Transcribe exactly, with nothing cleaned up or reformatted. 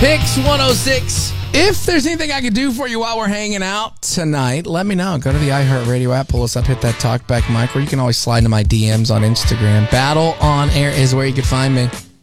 Picks one oh six. If there's anything I can do for you while we're hanging out tonight, let me know. Go to the iHeartRadio app, pull us up, hit that talkback mic, or you can always slide into my D Ms on Instagram. Battle on Air is where you can find me.